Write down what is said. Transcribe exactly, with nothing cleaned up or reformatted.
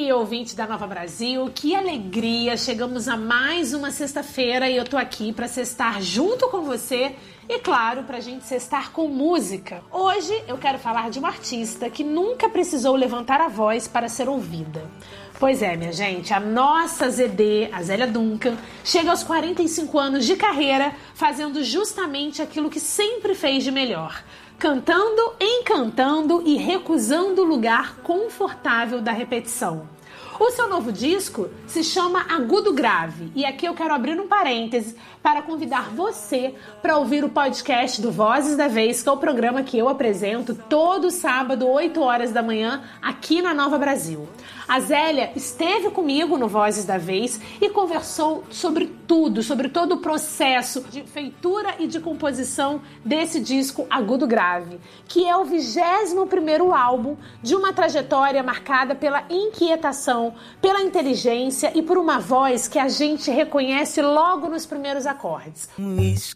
e ouvinte da Nova Brasil, que alegria! Chegamos a mais uma sexta-feira e eu tô aqui para sextar junto com você e, claro, pra gente sextar com música. Hoje eu quero falar de uma artista que nunca precisou levantar a voz para ser ouvida. Pois é, minha gente, a nossa Z D, a Zélia Duncan, chega aos quarenta e cinco anos de carreira fazendo justamente aquilo que sempre fez de melhor. Cantando, encantando e recusando o lugar confortável da repetição. O seu novo disco se chama Agudo Grave e aqui eu quero abrir um parêntese para convidar você para ouvir o podcast do Vozes da Vez, que é o programa que eu apresento todo sábado, oito horas da manhã, aqui na Nova Brasil. A Zélia esteve comigo no Vozes da Vez e conversou sobre tudo, sobre todo o processo de feitura e de composição desse disco Agudo Grave, que é o vigésimo primeiro álbum de uma trajetória marcada pela inquietação, pela inteligência e por uma voz que a gente reconhece logo nos primeiros acordes. Um uísque